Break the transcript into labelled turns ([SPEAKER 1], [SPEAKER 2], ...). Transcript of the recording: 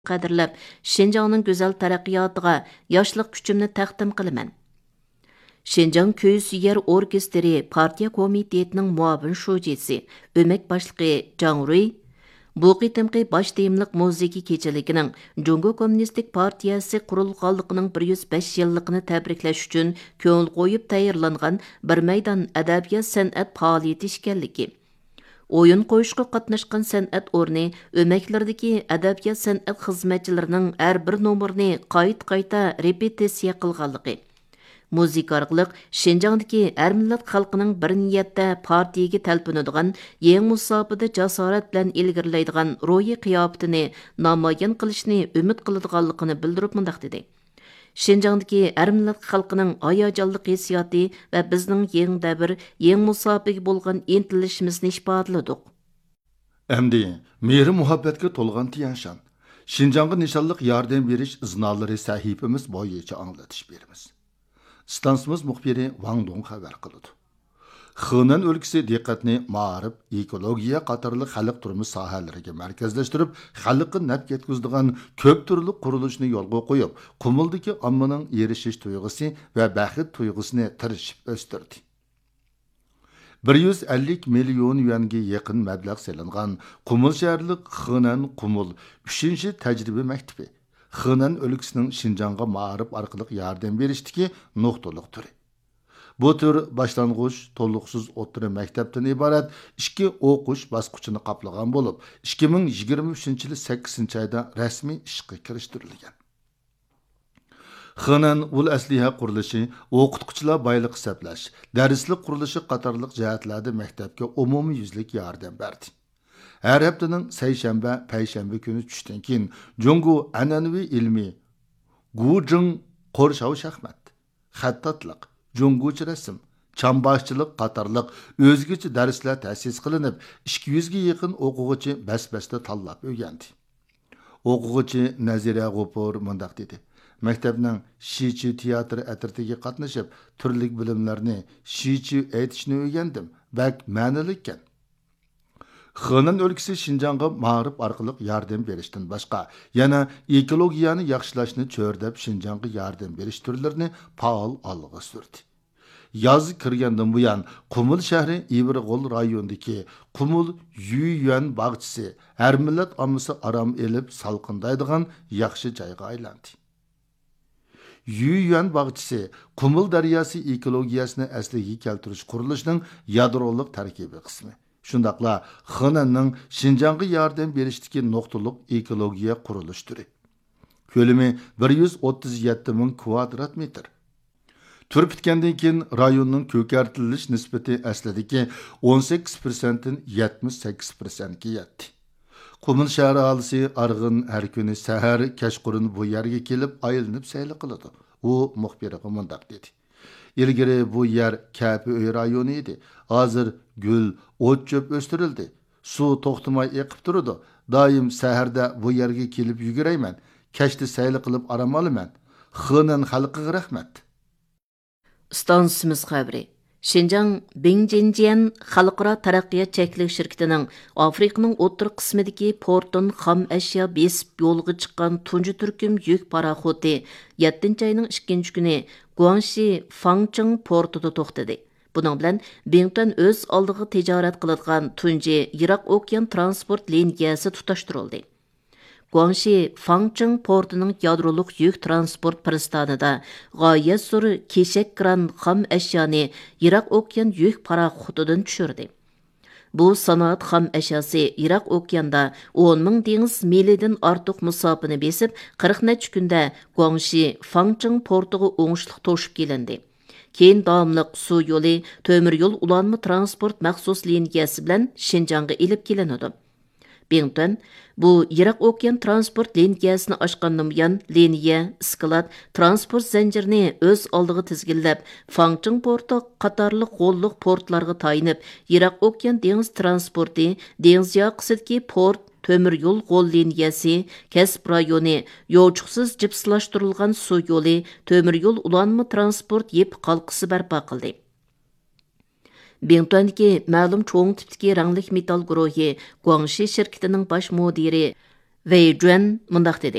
[SPEAKER 1] qadrlab, Şinjanның gözəl tərəqqiyatıga yaşlıq küçümni təqdim qılıman. Şinjan Köy Süyer Orkestri Partiya Komitetining muavin şujisi, ömək başlıqı Jang Rui, bu qitimqi baş teyimliq muzika kechaligining Jungo Kommunistik Partiyasi qurilganligining 105 yilligini tabriklash uchun ko'ngil qo'yib tayyorlangan bir maydon adabiyot san'at faoliyati ekanligi. Oyun qo'yishga qatnashgan san'at o'rni o'maklardagi adabiyot san'at xizmatchilarining har bir nomerini qayta repetitsiya qilganligi. Muzika orqali Şinjandagi har millat xalqining bir niyatda partiyaga talpinadigan, yangi musofada jasorat bilan ilgirlaydigan ro'yi qiyofatini namoyon qilishni umid qiladiganligini bildirib mundaq dedi. Şinjandagi har millat xalqining hayajonli hissiyoti va bizning yangi davr, yangi musofaga bo'lgan intilishimizni ifodaladik.
[SPEAKER 2] Endi mehri muhabbatga to'lgan Tiyanshan, Şinjanga nishonliq yordam berish iznolari sahifamiz bo'yicha anglatish beramiz. Stansimiz muxbiri Wang Dong xabar qildi. Xenan o'lkasi diqqatni ma'rif, ekologiya qatorli xalq turmush sohalariga markazlashtirib, xalqqa naf yetkazadigan ko'p turli qurilishni yo'lga qo'yib, Qumuldagi ommaning erishish tuyg'usi va baxt tuyg'usini tirishib o'stirdi. 150 million yuanga yaqin mablag' selingan Qumul shaharlik Xenan Qumul 3-tajriba maktabi Xenan o'lkasining Şinjanga ma'rif orqali yordam berishdagi nuqtaliq turi. Bu tür başlangıç to'liqsiz o'rta maktabdan iborat 2 o'qish bosqichini qoplagan bo'lib, 2023-yil 8-oyda rasmiy ishga kirishtirilgan. Xenan ul asliha qurilishi, o'qituvchilar boylik hisoblash, darslik qurilishi qatorliq jihatlarda maktabga umumiy yuzlik yordam berdi. Her haftaning seshanba, payshanba kuni tushdan keyin Jungo an'anaviy ilmiy Gujing qo'rshav shaxmat, xattatliq, jungochi rasm, chamboshchilik qatorliq o'zgacha darslar ta'sis qilinib, 200 ga yaqin o'quvchi bas-basda tanlab o'rgandi. O'quvchi Nazira G'ofur mundaq dedi. Maktabning Shichi teatri atritiga qatnashib, turli bilimlarni Shichi aytishni o'rgandim. Bak ma'nili ekan. Xenan o'lkasi Şinjanga ma'rif orqali yordam berishdan boshqa, yana ekologiyani yaxshilashni cho'rdab Şinjanga yordam berish turlarini faol olg'a surdi. Yoz kirgandan buyon Qumul shahri Ibrig'ol rayonidagi Qumul Yuyuan bog'chisi har millat ommasi aram elib salqindaydigan yaxshi joyga aylandi. Yuyuan bog'chisi Qumul daryosi ekologiyasini asliga keltirish qurilishining yadroliq tarkibi qismi. Shundaqla Xenanning Şinjanga yordam berishdagi nuqtaliq ekologiya qurilish turi. Ko'lami 137 ming kvadrat metr. Tur bitgandan keyin rayonning ko'kartilish nisbati aslidagi 18% dan 78% ga yetdi. Qumul shahar aholisi arg'in har kuni sahar kashqurun bu yerga kelib aylanib sayli qiladi. U muxbiriga mundaq dedi. İlgari bu yer Kapi öy rayonu edi. Hozir gül, o't çöp o'stirildi. Suv to'xtamay eqib turadi. Doim saharda bu yerga kelib yugurayman. Kashda sayli qilib aram olaman. Xenan xalqiga rahmat.
[SPEAKER 1] Stansimiz xabari. Şinjan Bingjian Xalqaro taraqqiyot cheklik shirkatining Afrikaning o'rta qismidagi portdan xam ashyo besib yo'lga chiqqan tunji turkum yuk paraxoti 7-oyning 2-kuni Guangxi Fangcheng portida to'xtadi. Buning bilan Bington o'z oldiga tijorat qiladigan tunji Yiroq okean transport liniyasi tutashtirildi. Guangxi Fangcheng portining yadroliq yuk transport pristanida g'oyat zo'r keshak kran xam ashyoni Yiroq okean yuk paraxotidan tushirdi. Bu sanoat xam ashyasi Yiroq okeanda 10 ming dengiz milidan ortiq musofani besib 40 necha kunda Guangxi Fangcheng portiga o'ngishli to'shib kelindi. Keyin davomliq suv yo'li, temir yo'l ulanma transport maxsus liniyasi bilan Şinjanga ilib kelinadi. Bington bu Yiroq okean transport liniyasini ochgandan buyon liniya, isklat, transport zanjirini o'z oldiga tizginlab, Fangcheng porti qatorliq g'olliq portlarga tayinib, Yiroq okean dengiz transporti, dengiz yoqasidagi port, temir yo'l g'ol liniyasi, kasb rayoni, yo'lchuqsiz jipslashtirilgan suv yo'li, temir yo'l ulanma transport yep qalqisi barpo qildi. Bingtondagi ma'lum cho'ng tipdagi ranglik metall guruhi Guangxi shirkatining bosh mudiri Вэй Juan mundaq dedi.